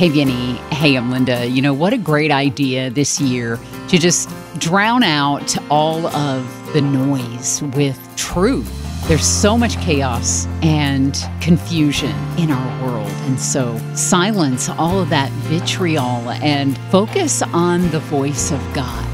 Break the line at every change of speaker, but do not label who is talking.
Hey, Vinny. Hey, I'm Linda. You know, what a great idea this year to just drown out all of the noise with truth. There's so much chaos and confusion in our world. And so silence all of that vitriol and focus on the voice of God.